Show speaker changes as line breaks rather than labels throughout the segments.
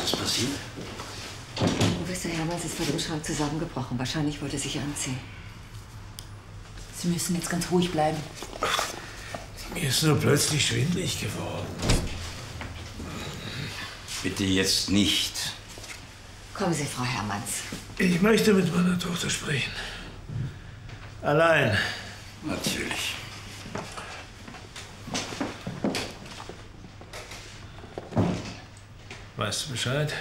ist passiert?
Professor Hermanns ist vor dem Schrank zusammengebrochen. Wahrscheinlich wollte er sich anziehen.
Sie müssen jetzt ganz ruhig bleiben.
Mir ist nur plötzlich schwindelig geworden.
Bitte jetzt nicht.
Kommen Sie, Frau Hermanns.
Ich möchte mit meiner Tochter sprechen. Allein.
Natürlich.
Weißt du Bescheid?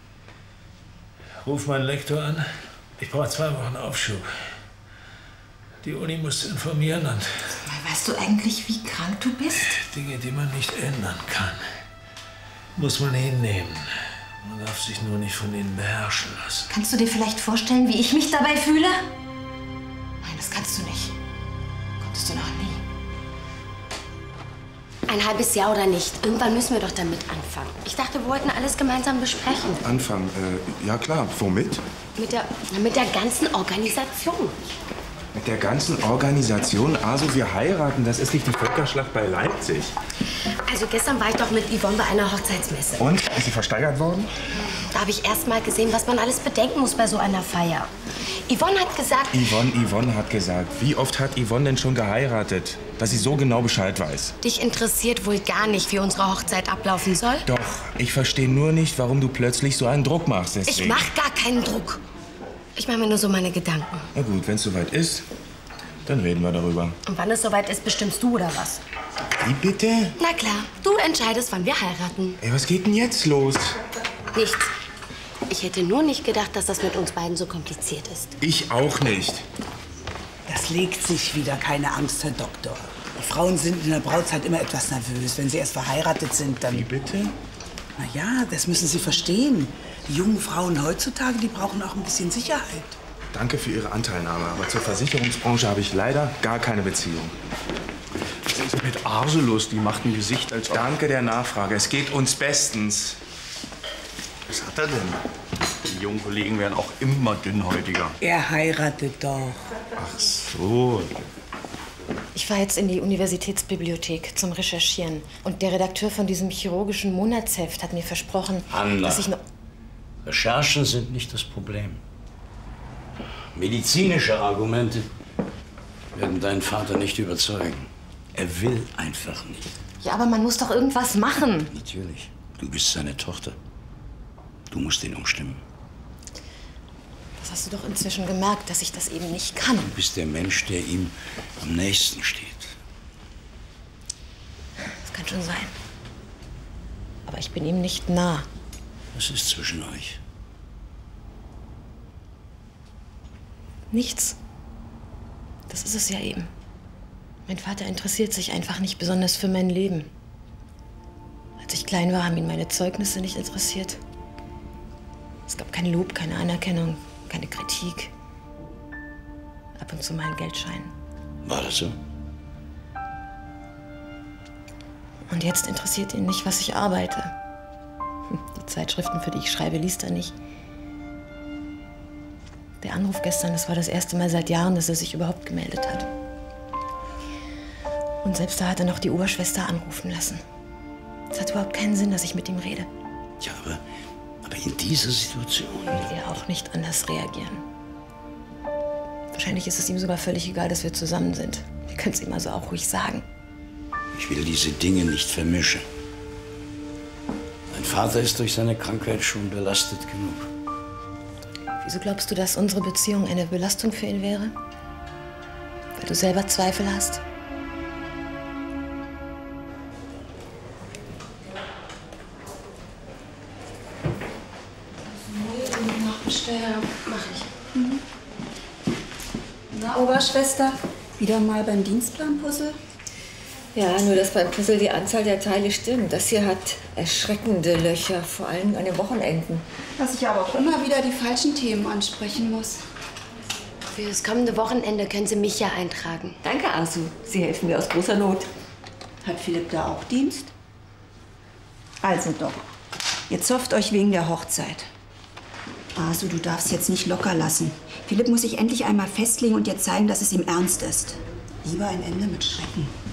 Ruf meinen Lektor an. Ich brauche 2 Wochen Aufschub. Die Uni muss informieren und...
Weißt du eigentlich, wie krank du bist?
Dinge, die man nicht ändern kann, muss man hinnehmen. Man darf sich nur nicht von ihnen beherrschen lassen.
Kannst du dir vielleicht vorstellen, wie ich mich dabei fühle? Nein, das kannst du nicht. Konntest du noch nie.
Ein halbes Jahr oder nicht. Irgendwann müssen wir doch damit anfangen. Ich dachte, wir wollten alles gemeinsam besprechen.
Anfangen? Ja klar. Womit?
Mit der ganzen Organisation.
Mit der ganzen Organisation? Also wir heiraten, das ist nicht die Völkerschlacht bei Leipzig.
Also gestern war ich doch mit Yvonne bei einer Hochzeitsmesse.
Und? Ist sie versteigert worden?
Da habe ich erst mal gesehen, was man alles bedenken muss bei so einer Feier. Yvonne hat gesagt...
Yvonne hat gesagt. Wie oft hat Yvonne denn schon geheiratet, dass sie so genau Bescheid weiß?
Dich interessiert wohl gar nicht, wie unsere Hochzeit ablaufen soll?
Doch, ich verstehe nur nicht, warum du plötzlich so einen Druck machst. Deswegen.
Ich mach gar keinen Druck. Ich mache mir nur so meine Gedanken.
Na gut, wenn es soweit ist, dann reden wir darüber.
Und wann es soweit ist, bestimmst du oder was?
Wie bitte?
Na klar, du entscheidest, wann wir heiraten.
Ey, was geht denn jetzt los?
Nichts. Ich hätte nur nicht gedacht, dass das mit uns beiden so kompliziert ist.
Ich auch nicht.
Das legt sich wieder, keine Angst, Herr Doktor. Die Frauen sind in der Brautzeit immer etwas nervös. Wenn sie erst verheiratet sind, dann...
Wie bitte?
Na ja, das müssen Sie verstehen. Die jungen Frauen heutzutage, die brauchen auch ein bisschen Sicherheit.
Danke für Ihre Anteilnahme, aber zur Versicherungsbranche habe ich leider gar keine Beziehung.
Was ist mit Arsulus? Die macht ein Gesicht, als ob...
Danke der Nachfrage. Es geht uns bestens.
Was hat er denn? Die jungen Kollegen werden auch immer dünnhäutiger.
Er heiratet doch.
Ach so.
Ich war jetzt in die Universitätsbibliothek zum Recherchieren. Und der Redakteur von diesem chirurgischen Monatsheft hat mir versprochen,
Anna,
dass ich noch...
Recherchen sind nicht das Problem. Medizinische Argumente werden deinen Vater nicht überzeugen. Er will einfach nicht.
Ja, aber man muss doch irgendwas machen.
Natürlich. Du bist seine Tochter. Du musst ihn umstimmen.
Das hast du doch inzwischen gemerkt, dass ich das eben nicht kann.
Du bist der Mensch, der ihm am nächsten steht.
Das kann schon sein. Aber ich bin ihm nicht nah.
Was ist zwischen euch?
Nichts. Das ist es ja eben. Mein Vater interessiert sich einfach nicht besonders für mein Leben. Als ich klein war, haben ihn meine Zeugnisse nicht interessiert. Es gab kein Lob, keine Anerkennung, keine Kritik. Ab und zu mal ein Geldschein.
War das so?
Und jetzt interessiert ihn nicht, was ich arbeite. Die Zeitschriften, für die ich schreibe, liest er nicht. Der Anruf gestern, das war das erste Mal seit Jahren, dass er sich überhaupt gemeldet hat. Und selbst da hat er noch die Oberschwester anrufen lassen. Es hat überhaupt keinen Sinn, dass ich mit ihm rede.
Ja, aber in dieser Situation...
Will er auch nicht anders reagieren. Wahrscheinlich ist es ihm sogar völlig egal, dass wir zusammen sind. Wir können es ihm also auch ruhig sagen.
Ich will diese Dinge nicht vermischen. Mein Vater ist durch seine Krankheit schon belastet genug.
Wieso glaubst du, dass unsere Beziehung eine Belastung für ihn wäre? Weil du selber Zweifel hast?
Nachbestellen, mach ich.
Na, Oberschwester, wieder mal beim Dienstplan-Puzzle?
Ja, nur dass beim Puzzle die Anzahl der Teile stimmt. Das hier hat erschreckende Löcher, vor allem an den Wochenenden.
Dass ich aber auch immer wieder die falschen Themen ansprechen muss.
Für das kommende Wochenende können Sie mich ja eintragen.
Danke, Arsu. Sie helfen mir aus großer Not.
Hat Philipp da auch Dienst? Also doch. Ihr zofft euch wegen der Hochzeit. Arsu, du darfst jetzt nicht locker lassen. Philipp muss sich endlich einmal festlegen und dir zeigen, dass es ihm ernst ist. Lieber ein Ende mit Schrecken.